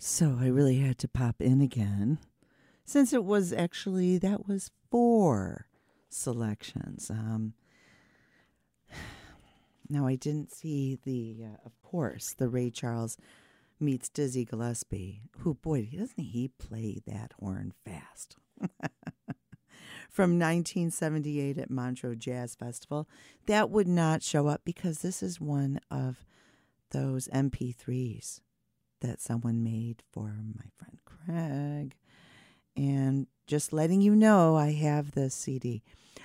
So I really had to pop in again, since it was actually, that was 4 selections. Now, I didn't see of course, the Ray Charles meets Dizzy Gillespie, who, boy, doesn't he play that horn fast. From 1978 at Montreux Jazz Festival. That would not show up because this is one of those MP3s that someone made for my friend Craig. And just letting you know, I have the CD.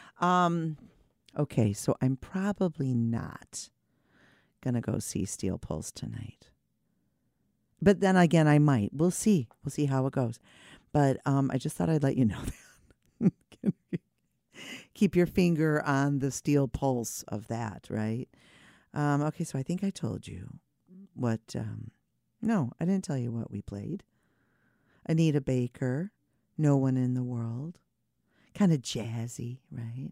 Okay, so I'm probably not going to go see Steel Pulse tonight. But then again, I might. We'll see. We'll see how it goes. But I just thought I'd let you know that. Keep your finger on the steel pulse of that, right? Okay, so I think I told you what... no, I didn't tell you what we played. Anita Baker, No One in the World. Kind of jazzy, right?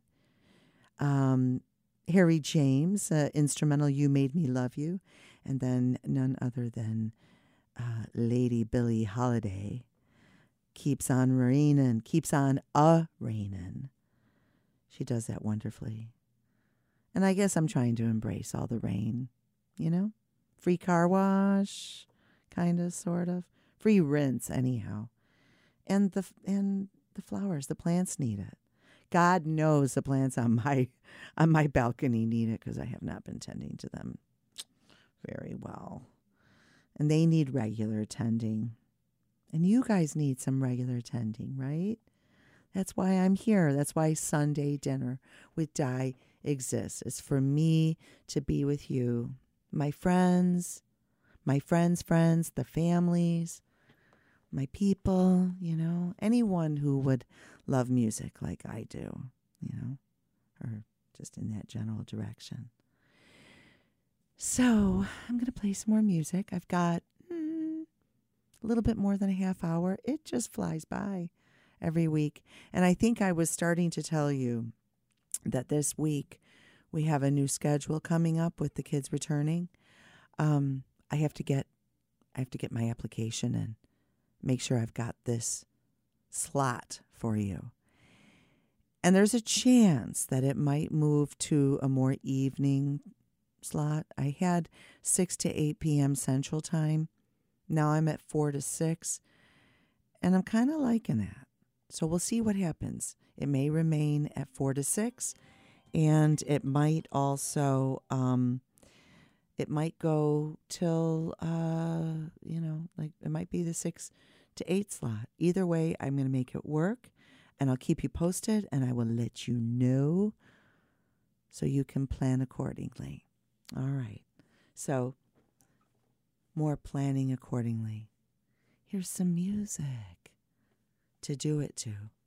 Harry James, instrumental You Made Me Love You. And then none other than Lady Billie Holiday. Keeps on Rainin', Keeps on A-Rainin'. She does that wonderfully. And I guess I'm trying to embrace all the rain, you know? Free car wash, kind of, sort of. Free rinse, anyhow. And the flowers, the plants need it. God knows the plants on my balcony need it because I have not been tending to them very well. And they need regular tending. And you guys need some regular tending, right? That's why I'm here. That's why Sunday dinner with Di exists. It's for me to be with you, my friends, friends, the families, my people, you know, anyone who would love music like I do, you know, or just in that general direction. So I'm going to play some more music. I've got a little bit more than a half hour. It just flies by every week. And I think I was starting to tell you that this week we have a new schedule coming up with the kids returning. I have to get my application and make sure I've got this slot for you. And there's a chance that it might move to a more evening slot. I had 6 to 8 p.m. Central Time. Now I'm at 4 to 6. And I'm kind of liking that. So we'll see what happens. It may remain at 4 to 6. And it might also, it might go till, like it might be the 6 to 8 slot. Either way, I'm going to make it work. And I'll keep you posted. And I will let you know so you can plan accordingly. All right. So more planning accordingly. Here's some music to do it to.